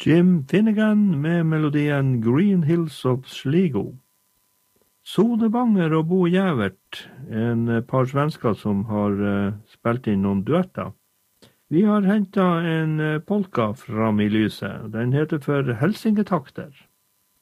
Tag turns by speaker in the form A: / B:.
A: Jim Finnegan med melodien Green Hills of Sligo. Sodebanger og Bo Gjævert, en par svensker som har spilt inn noen duetter. Vi har hentet en polka fram i lyset. Den heter for Helsingetakter.